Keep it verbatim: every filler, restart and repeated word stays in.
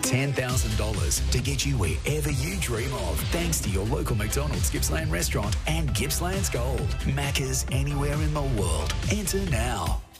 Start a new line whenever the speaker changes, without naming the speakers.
ten thousand dollars to get you wherever you dream of, thanks to your local McDonald's Gippsland restaurant and Gippsland's Gold. Macca's anywhere in the world. Enter now.